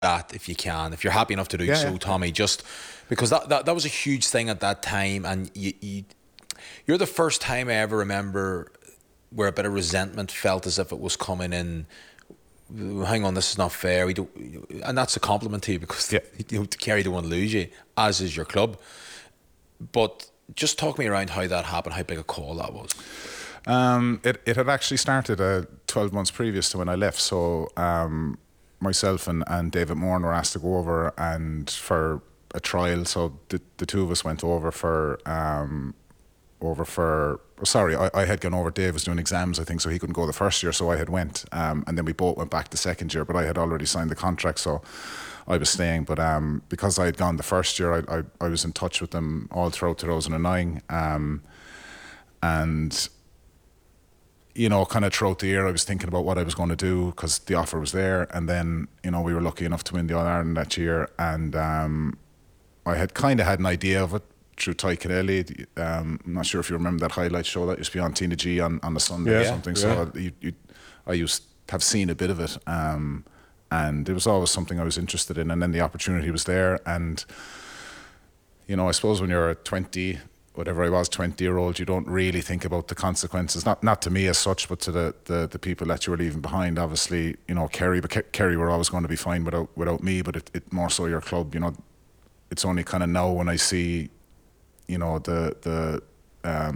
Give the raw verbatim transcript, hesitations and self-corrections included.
that if you can, if you're happy enough to do Yeah, so, yeah. Tommy, just because that, that, that was a huge thing at that time. And you, you, you're the first time I ever remember where a bit of resentment felt as if it was coming in. Hang on, this is not fair. We don't, and that's a compliment to you because Yeah. you know, Kerry don't want to lose you, as is your club. But just talk me around how that happened, how big a call that was. Um, it, it had actually started uh, twelve months previous to when I left. So um, myself and, and David Moran were asked to go over and for a trial. So the, the two of us went over for um, over for. Sorry, I, I had gone over. Dave was doing exams, I think, so he couldn't go the first year. So I had went, um, and then we both went back the second year. But I had already signed the contract, so I was staying. But um, because I had gone the first year, I, I I was in touch with them all throughout two thousand nine, um, and you know, kind of throughout the year, I was thinking about what I was going to do because the offer was there. And then, you know, we were lucky enough to win the All Ireland that year. And um, I had kind of had an idea of it through Ty Kennelly. Um, I'm not sure if you remember that highlight show that used to be on Tina G on, on the Sunday or Yeah, something. yeah. So you, you, I used to have seen a bit of it. Um, and it was always something I was interested in. And then the opportunity was there. And, you know, I suppose when you're twenty, whatever I was, twenty year old, you don't really think about the consequences. Not not to me as such, but to the, the, the people that you were leaving behind. Obviously, you know, Kerry, but Ke- Kerry were always going to be fine without without me. But it, it more so your club. You know, it's only kind of now when I see, you know, the the um,